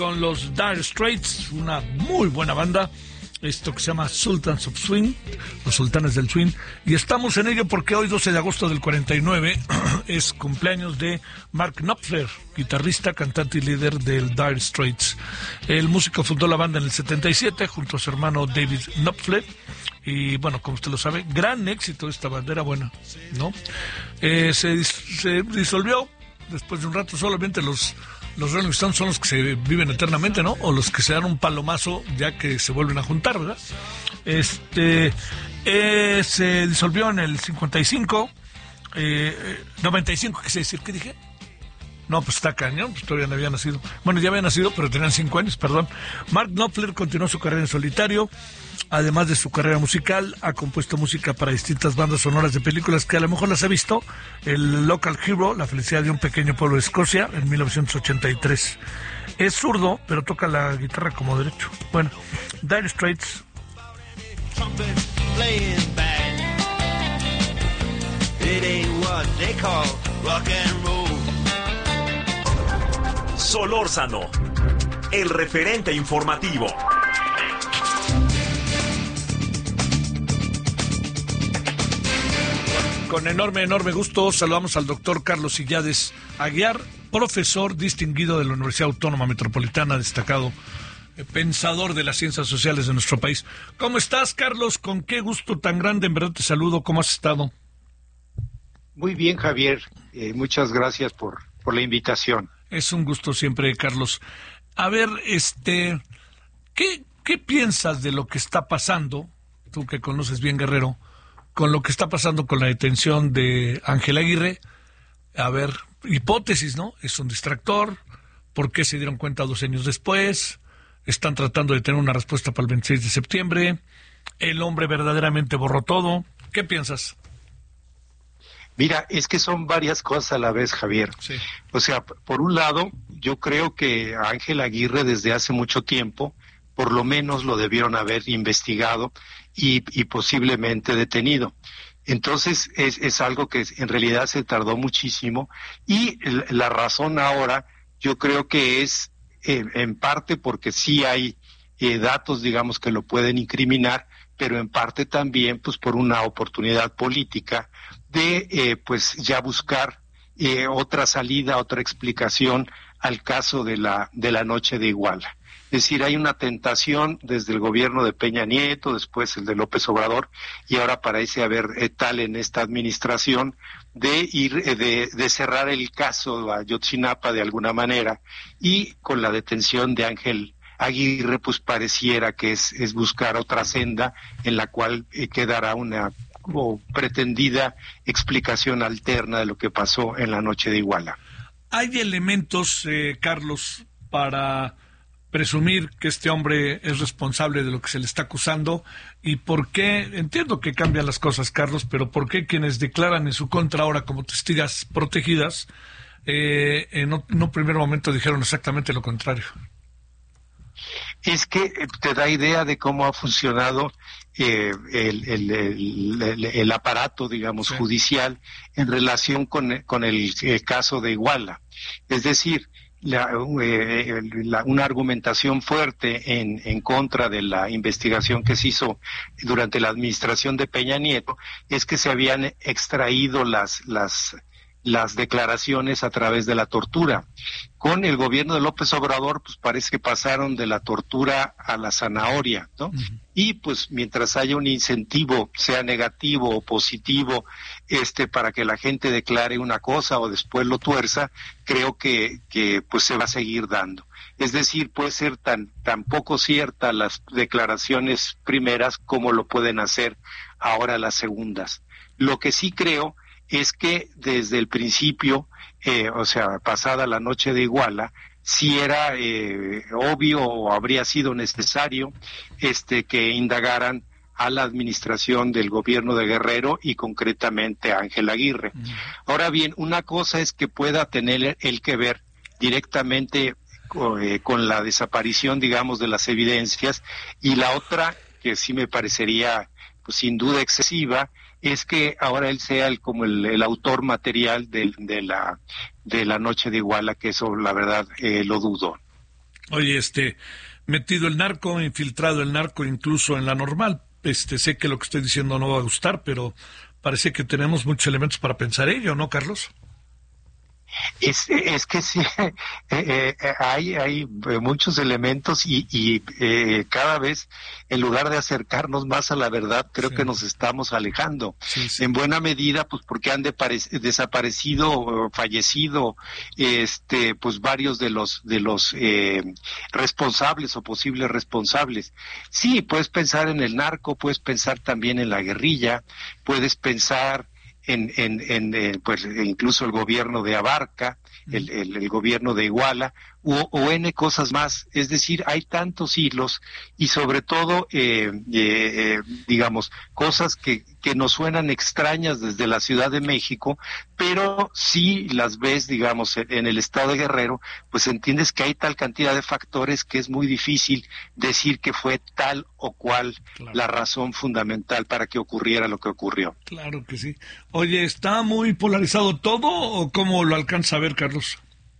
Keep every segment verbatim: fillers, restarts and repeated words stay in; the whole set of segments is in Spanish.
Con los Dire Straits, una muy buena banda, esto que se llama Sultans of Swing, los Sultanes del Swing, y estamos en ello porque hoy, doce de agosto del cuarenta y nueve, es cumpleaños de Mark Knopfler, guitarrista, cantante y líder del Dire Straits. El músico fundó la banda en el setenta y siete junto a su hermano David Knopfler, y bueno, como usted lo sabe, gran éxito de esta banda, era buena, ¿no? Eh, se, dis- se disolvió después de un rato. Solamente los Los Rolling Stones son los que se viven eternamente, ¿no? O los que se dan un palomazo ya que se vuelven a juntar, ¿verdad? Este eh, se disolvió en el cincuenta y cinco, eh, noventa y cinco, quise decir, ¿qué dije? No, pues está cañón, pues todavía no había nacido. Bueno, ya había nacido, pero tenían cinco años, perdón. Mark Knopfler continuó su carrera en solitario. Además de su carrera musical, ha compuesto música para distintas bandas sonoras de películas que a lo mejor las ha visto. El Local Hero, La felicidad de un pequeño pueblo de Escocia, en mil novecientos ochenta y tres. Es zurdo, pero toca la guitarra como derecho. Bueno, Dire Straits. Solórzano, el referente informativo. Con enorme, enorme gusto saludamos al doctor Carlos Illades Aguiar, profesor distinguido de la Universidad Autónoma Metropolitana, destacado eh, pensador de las ciencias sociales de nuestro país. ¿Cómo estás, Carlos? Con qué gusto tan grande, en verdad te saludo. ¿Cómo has estado? Muy bien, Javier. Eh, muchas gracias por, por la invitación. Es un gusto siempre, Carlos. A ver, este, ¿qué, qué piensas de lo que está pasando, tú que conoces bien Guerrero, con lo que está pasando con la detención de Ángel Aguirre? A ver, hipótesis, ¿no? Es un distractor. ¿Por qué se dieron cuenta dos años después? Están tratando de tener una respuesta para el veintiséis de septiembre. El hombre verdaderamente borró todo. ¿Qué piensas? Mira, es que son varias cosas a la vez, Javier. Sí. O sea, por un lado, yo creo que a Ángel Aguirre desde hace mucho tiempo, por lo menos lo debieron haber investigado y, y posiblemente detenido. Entonces, es, es algo que en realidad se tardó muchísimo, y la razón ahora yo creo que es eh, en parte porque sí hay eh, datos, digamos, que lo pueden incriminar, pero en parte también pues por una oportunidad política de eh, pues ya buscar eh, otra salida, otra explicación al caso de la de la noche de Iguala. Es decir, hay una tentación desde el gobierno de Peña Nieto, después el de López Obrador, y ahora parece haber eh, tal en esta administración de ir eh, de, de cerrar el caso a Ayotzinapa de alguna manera, y con la detención de Ángel Aguirre pues pareciera que es, es buscar otra senda en la cual eh, quedará una como pretendida explicación alterna de lo que pasó en la noche de Iguala. ¿Hay elementos, eh, Carlos, para presumir que este hombre es responsable de lo que se le está acusando? ¿Y por qué? Entiendo que cambian las cosas, Carlos, pero ¿por qué quienes declaran en su contra ahora como testigos protegidas eh, en un primer momento dijeron exactamente lo contrario? Es que te da idea de cómo ha funcionado eh, el, el, el, el, el aparato, digamos, sí, judicial en relación con, con el, el caso de Iguala. Es decir, la, eh, la, una argumentación fuerte en, en contra de la investigación que se hizo durante la administración de Peña Nieto es que se habían extraído las las las declaraciones a través de la tortura. Con el gobierno de López Obrador, pues parece que pasaron de la tortura a la zanahoria, ¿no? Uh-huh. Y pues mientras haya un incentivo, sea negativo o positivo, este, para que la gente declare una cosa o después lo tuerza, creo que, que pues se va a seguir dando. Es decir, puede ser tan, tan poco cierta las declaraciones primeras como lo pueden hacer ahora las segundas. Lo que sí creo es que desde el principio, eh, o sea, pasada la noche de Iguala, si era eh, obvio o habría sido necesario este que indagaran a la administración del gobierno de Guerrero y concretamente a Ángel Aguirre. Uh-huh. Ahora bien, una cosa es que pueda tener el que ver directamente con, eh, con la desaparición, digamos, de las evidencias, y la otra, que sí me parecería pues sin duda excesiva, es que ahora él sea el, como el, el autor material de, de la de la noche de Iguala, que eso la verdad eh, lo dudo. Oye, este, metido el narco, infiltrado el narco incluso en la normal. Este, sé que lo que estoy diciendo no va a gustar, pero parece que tenemos muchos elementos para pensar ello, ¿no, Carlos? Es, es que sí, eh, eh, hay, hay muchos elementos y, y eh, cada vez, en lugar de acercarnos más a la verdad, creo sí. que nos estamos alejando. Sí, sí. En buena medida, pues porque han desaparecido, fallecido, este, pues varios de los de los eh, responsables o posibles responsables. Sí, puedes pensar en el narco, puedes pensar también en la guerrilla, puedes pensar En, en, en eh, pues incluso el gobierno de Abarca, el, el, el gobierno de Iguala, o, o N cosas más. Es decir, hay tantos hilos y sobre todo, eh, eh, digamos, cosas que, que nos suenan extrañas desde la Ciudad de México, pero si las ves, digamos, en, en el estado de Guerrero, pues entiendes que hay tal cantidad de factores que es muy difícil decir que fue tal o cual claro. la razón fundamental para que ocurriera lo que ocurrió. Claro que sí. Oye, ¿está muy polarizado todo o cómo lo alcanza a ver, Carlos?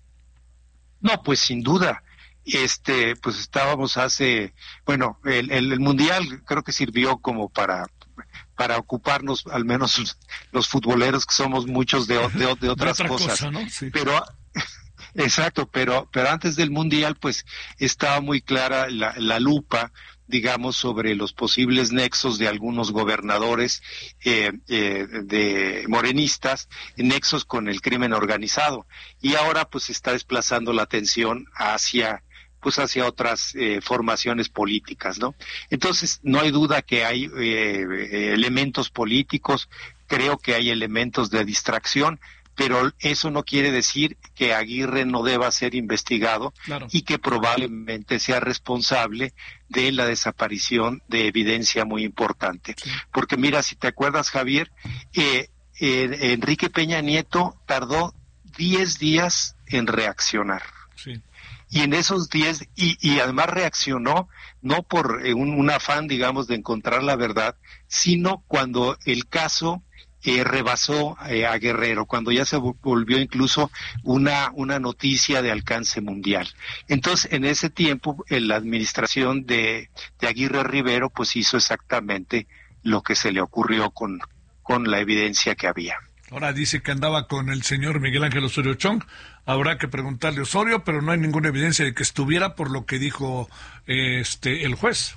No, pues sin duda. Este, pues estábamos hace, bueno, el, el, el mundial creo que sirvió como para para ocuparnos, al menos los futboleros que somos muchos de, de, de otras de otra cosas. Cosa, ¿no? Sí. Pero exacto, pero pero antes del mundial pues estaba muy clara la, la lupa, digamos, sobre los posibles nexos de algunos gobernadores eh, eh, de morenistas, nexos con el crimen organizado. Y ahora pues se está desplazando la atención hacia pues hacia otras eh, formaciones políticas, ¿no? Entonces, no hay duda que hay eh, elementos políticos, creo que hay elementos de distracción, pero eso no quiere decir que Aguirre no deba ser investigado claro. y que probablemente sea responsable de la desaparición de evidencia muy importante. Sí. Porque mira, si te acuerdas, Javier, eh, eh, Enrique Peña Nieto tardó diez días en reaccionar. Sí. Y en esos diez, y, y además reaccionó no por eh, un, un afán, digamos, de encontrar la verdad, sino cuando el caso Eh, rebasó eh, a Guerrero, cuando ya se volvió incluso una una noticia de alcance mundial. Entonces, en ese tiempo, en la administración de, de Aguirre Rivero, pues hizo exactamente lo que se le ocurrió con, con la evidencia que había. Ahora dice que andaba con el señor Miguel Ángel Osorio Chong. Habrá que preguntarle a Osorio, pero no hay ninguna evidencia de que estuviera por lo que dijo eh, este el juez.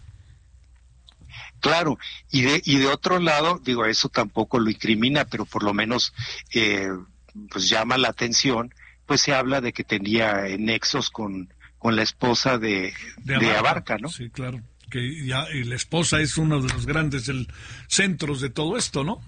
Claro, y de y de otro lado, digo, eso tampoco lo incrimina, pero por lo menos eh, pues llama la atención, pues se habla de que tenía nexos con con la esposa de, de, Abarca, de Abarca, ¿no? Sí, claro, que ya y la esposa es uno de los grandes del, centros de todo esto, ¿no?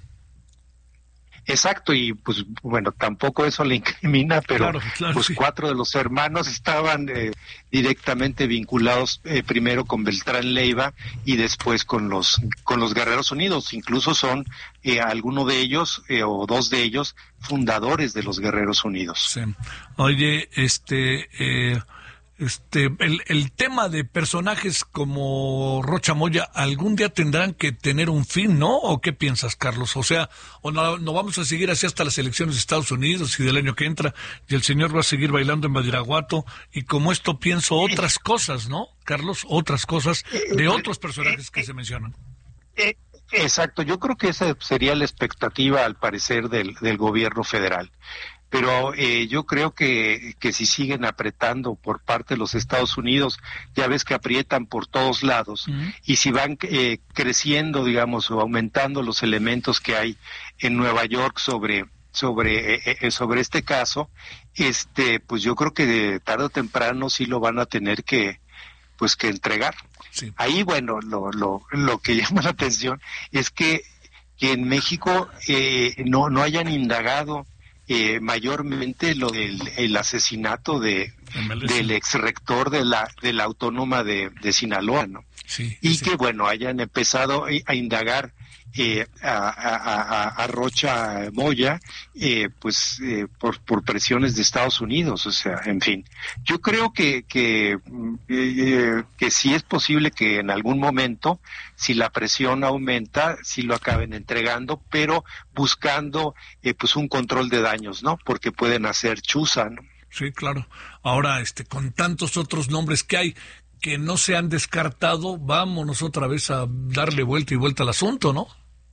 Exacto, y pues bueno, tampoco eso le incrimina, pero claro, claro, pues sí. cuatro de los hermanos estaban eh, directamente vinculados eh, primero con Beltrán Leiva y después con los con los Guerreros Unidos, incluso son eh, alguno de ellos eh, o dos de ellos fundadores de los Guerreros Unidos. Sí. Oye, este eh... Este, el, el tema de personajes como Rocha Moya, ¿algún día tendrán que tener un fin, no? ¿O qué piensas, Carlos? O sea, ¿o no, no vamos a seguir así hasta las elecciones de Estados Unidos y del año que entra, y el señor va a seguir bailando en Badiraguato? Y como esto pienso otras cosas, ¿no, Carlos? Otras cosas de otros personajes que se mencionan. Exacto, yo creo que esa sería la expectativa, al parecer, del, del gobierno federal. Pero eh, yo creo que, que si siguen apretando por parte de los Estados Unidos, ya ves que aprietan por todos lados, uh-huh. y si van eh, creciendo, digamos, o aumentando los elementos que hay en Nueva York sobre sobre eh, sobre este caso, este, pues yo creo que de tarde o temprano sí lo van a tener que, pues que entregar. Sí. Ahí, bueno, lo lo lo que llama la atención es que que en México eh, no no hayan indagado Eh, mayormente lo del el asesinato de del ex rector de la de la Autónoma de, de Sinaloa, ¿no? Sí, y sí. que bueno hayan empezado a indagar eh, a, a, a, a Rocha Moya, eh, pues eh, por por presiones de Estados Unidos, o sea, en fin, yo creo que que eh, que sí es posible que en algún momento, si la presión aumenta, sí lo acaben entregando, pero buscando eh, pues un control de daños, ¿no? Porque pueden hacer chuza, ¿no? Sí, claro. Ahora, este, con tantos otros nombres que hay que no se han descartado, vámonos otra vez a darle vuelta y vuelta al asunto, ¿no?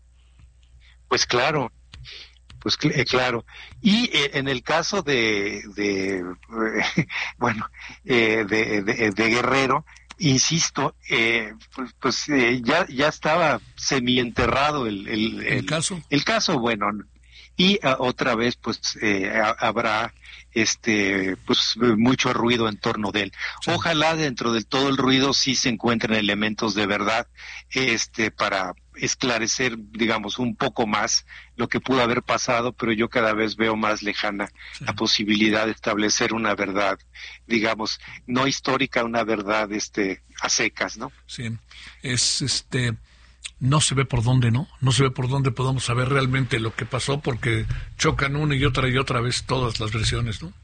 Pues claro, pues cl- eh, claro. Y eh, en el caso de, de eh, bueno, eh, de, de, de Guerrero, insisto, eh, pues, pues eh, ya ya estaba semienterrado el el, el, el caso. El caso, bueno, y uh, otra vez, pues eh, ha, habrá este pues mucho ruido en torno de él. Sí. Ojalá dentro de todo el ruido sí se encuentren elementos de verdad, este, para esclarecer, digamos, un poco más lo que pudo haber pasado, pero yo cada vez veo más lejana sí. la posibilidad de establecer una verdad, digamos, no histórica, una verdad, este, a secas, ¿no? Sí, es, este, no se ve por dónde, ¿no? No se ve por dónde podamos saber realmente lo que pasó, porque chocan una y otra y otra vez todas las versiones, ¿no?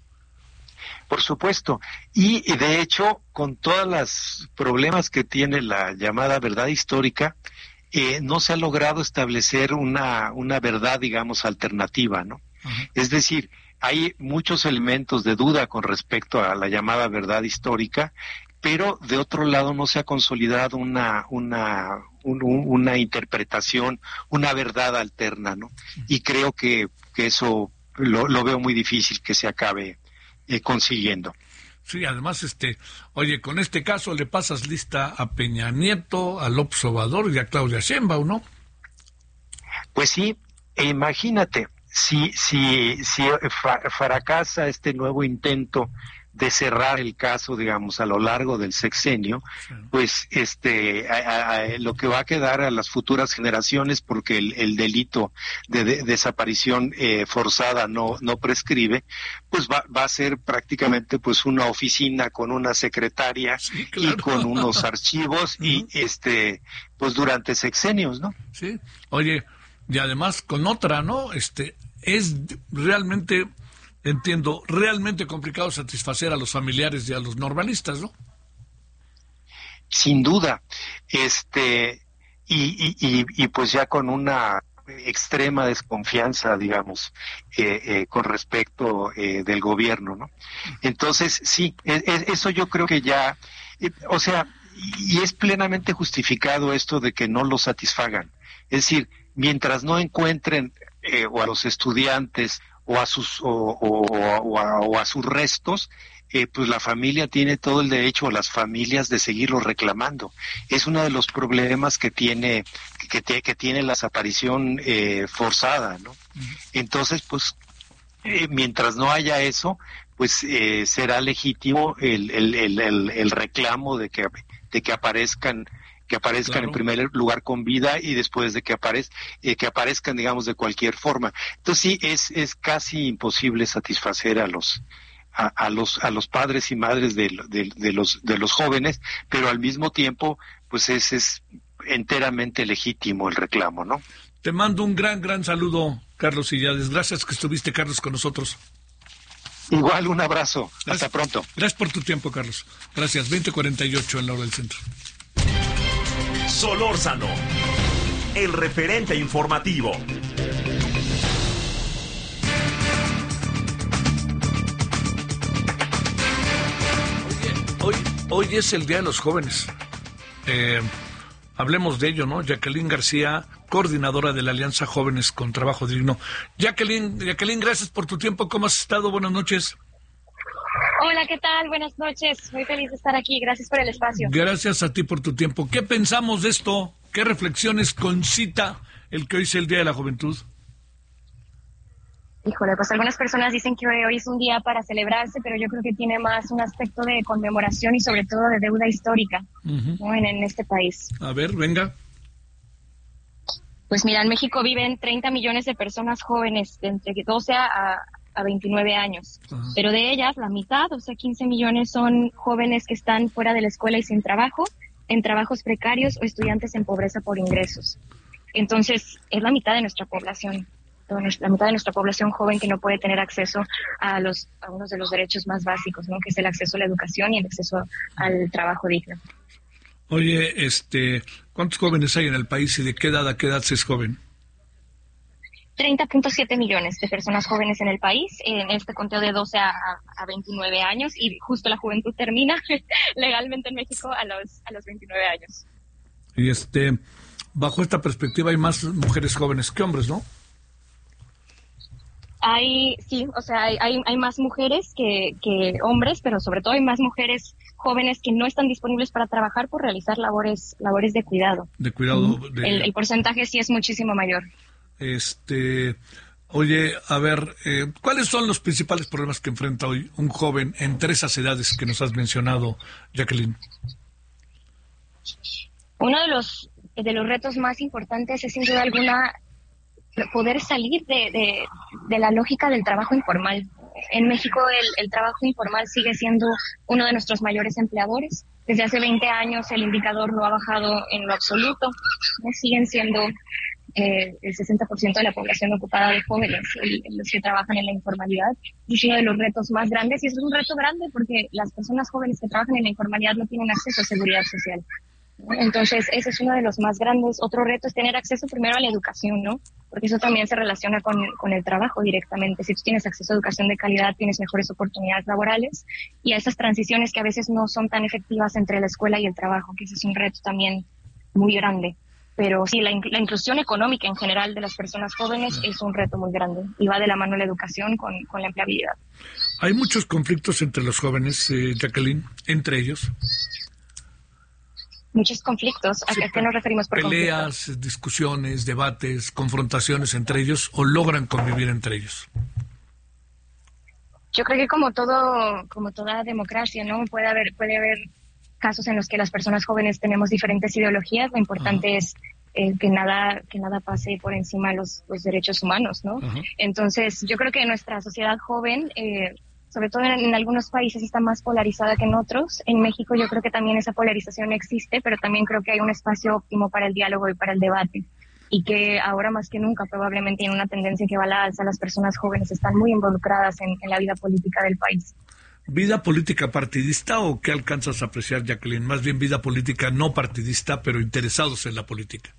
Por supuesto, y de hecho, con todos los problemas que tiene la llamada verdad histórica, eh, no se ha logrado establecer una, una verdad, digamos, alternativa, ¿no? Uh-huh. Es decir, hay muchos elementos de duda con respecto a la llamada verdad histórica, pero de otro lado no se ha consolidado una, una, un, un, una interpretación, una verdad alterna, ¿no? Uh-huh. Y creo que, que eso lo, lo veo muy difícil que se acabe Eh, consiguiendo. Sí, además, este, oye, con este caso le pasas lista a Peña Nieto, a López Obrador y a Claudia Sheinbaum, ¿no? Pues sí, e imagínate, si, si, si fra- fracasa este nuevo intento de cerrar el caso, digamos, a lo largo del sexenio, sí. pues este a, a, lo que va a quedar a las futuras generaciones, porque el, el delito de, de desaparición eh, forzada no no prescribe, pues va, va a ser prácticamente pues una oficina con una secretaria sí, claro. y con unos archivos uh-huh. y este pues durante sexenios, ¿no? Sí. Oye, y además con otra, ¿no? Este es realmente Entiendo, realmente complicado satisfacer a los familiares y a los normalistas, ¿no? Sin duda, este, y, y, y, y pues ya con una extrema desconfianza, digamos, eh, eh, con respecto eh, del gobierno, ¿no? Entonces, sí, es, es, eso yo creo que ya, eh, o sea, y es plenamente justificado esto de que no lo satisfagan. Es decir, mientras no encuentren eh, o a los estudiantes o a sus o, o, o, a, o a sus restos, eh, pues la familia tiene todo el derecho, o las familias, de seguirlo reclamando. Es uno de los problemas que tiene que, que, que tiene la desaparición eh, forzada, ¿no? Uh-huh. Entonces, pues, eh, mientras no haya eso, pues eh, será legítimo el, el, el, el, el reclamo de que de que aparezcan que aparezcan claro. en primer lugar con vida y después de que aparezcan, eh, que aparezcan, digamos, de cualquier forma. Entonces sí, es es casi imposible satisfacer a los a, a los a los padres y madres de, de, de los de los jóvenes, pero al mismo tiempo, pues es es enteramente legítimo el reclamo, ¿no? Te mando un gran gran saludo, Carlos Illades. Gracias que estuviste, Carlos, con nosotros. Igual, un abrazo. Gracias. Hasta pronto. Gracias por tu tiempo, Carlos. Gracias. veinte cuarenta y ocho en la hora del centro. Solórzano, el referente informativo. Oye, hoy, hoy es el Día de los Jóvenes. Eh, hablemos de ello, ¿no? Jacqueline García, coordinadora de la Alianza Jóvenes con Trabajo Digno. Jacqueline, Jacqueline, gracias por tu tiempo. ¿Cómo has estado? Buenas noches. Hola, ¿qué tal? Buenas noches. Muy feliz de estar aquí. Gracias por el espacio. Gracias a ti por tu tiempo. ¿Qué pensamos de esto? ¿Qué reflexiones concita el que hoy es el Día de la Juventud? Híjole, pues algunas personas dicen que hoy es un día para celebrarse, pero yo creo que tiene más un aspecto de conmemoración y sobre todo de deuda histórica, uh-huh. ¿no? en, en este país. A ver, venga. Pues mira, en México viven treinta millones de personas jóvenes de entre doce a, a veintinueve años, uh-huh. pero de ellas la mitad, o sea, quince millones son jóvenes que están fuera de la escuela y sin trabajo, en trabajos precarios o estudiantes en pobreza por ingresos. Entonces, es la mitad de nuestra población, la mitad de nuestra población joven que no puede tener acceso a los a uno de los derechos más básicos, ¿no? Que es el acceso a la educación y el acceso al trabajo digno. Oye, este, ¿cuántos jóvenes hay en el país y de qué edad a qué edad se es joven? treinta punto siete millones de personas jóvenes en el país, en este conteo de doce a, a veintinueve años, y justo la juventud termina legalmente en México a los, a los veintinueve años. Y este, bajo esta perspectiva hay más mujeres jóvenes que hombres, ¿no? Hay, sí, o sea, hay, hay, hay más mujeres que, que hombres, pero sobre todo hay más mujeres jóvenes que no están disponibles para trabajar por realizar labores, labores de cuidado. De cuidado. De... El, el porcentaje sí es muchísimo mayor. Este, oye, a ver, eh, ¿cuáles son los principales problemas que enfrenta hoy un joven entre esas edades que nos has mencionado, Jacqueline? Uno de los de los retos más importantes es sin duda alguna poder salir de, de, de la lógica del trabajo informal. En México el, el trabajo informal sigue siendo uno de nuestros mayores empleadores. Desde hace veinte años el indicador no ha bajado en lo absoluto. Siguen siendo eh, el sesenta por ciento de la población ocupada de jóvenes el, los que trabajan en la informalidad. Es uno de los retos más grandes, y es un reto grande porque las personas jóvenes que trabajan en la informalidad no tienen acceso a seguridad social. Entonces, ese es uno de los más grandes. Otro reto es tener acceso primero a la educación, ¿no? Porque eso también se relaciona con, con el trabajo directamente. Si tú tienes acceso a educación de calidad, tienes mejores oportunidades laborales, y a esas transiciones que a veces no son tan efectivas entre la escuela y el trabajo, que ese es un reto también muy grande. Pero sí, la, la inclusión económica en general de las personas jóvenes es un reto muy grande, y va de la mano la educación con, con la empleabilidad. Hay muchos conflictos entre los jóvenes, eh, Jacqueline, entre ellos. Muchos conflictos. ¿A sí, qué nos referimos por peleas, conflictos? Discusiones, debates, confrontaciones entre ellos, o logran convivir entre ellos? Yo creo que como todo, como toda democracia, ¿no? Puede haber, puede haber casos en los que las personas jóvenes tenemos diferentes ideologías. Lo importante Ajá. es eh, que nada, que nada pase por encima de los, los derechos humanos, ¿no? Ajá. Entonces, yo creo que nuestra sociedad joven, eh, sobre todo en, en algunos países, está más polarizada que en otros. En México yo creo que también esa polarización existe, pero también creo que hay un espacio óptimo para el diálogo y para el debate, y que ahora más que nunca probablemente en una tendencia que va a la alza, las personas jóvenes están muy involucradas en, en la vida política del país. ¿Vida política partidista o qué alcanzas a apreciar, Jacqueline? Más bien vida política no partidista, pero interesados en la política.